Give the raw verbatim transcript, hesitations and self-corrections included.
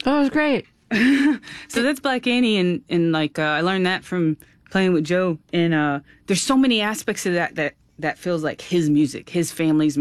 Oh, it was great. So that's Black Annie, and, and like, uh, I learned that from playing with Joe. And uh, there's so many aspects of that that, that feels like his music, his family's